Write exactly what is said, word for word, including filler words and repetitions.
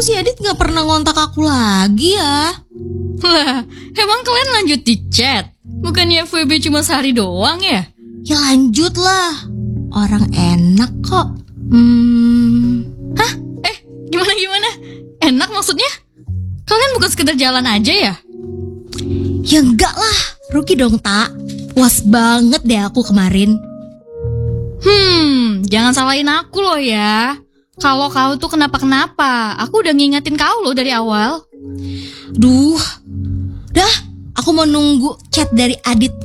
si Adit gak pernah ngontak aku lagi ya? Lah, emang kalian lanjut di chat? Bukannya F W B cuma sehari doang ya? Ya lanjut lah. Orang enak kok. Hmm. Hah? Eh, gimana-gimana? Enak maksudnya? Kalian bukan sekedar jalan aja ya? Ya enggak lah, rugi dong tak. Puas banget deh aku kemarin. Hmm, jangan salahin aku loh ya. Kalau kau tuh kenapa-kenapa, aku udah ngingetin kau loh dari awal. Duh, dah aku mau nunggu chat dari Adit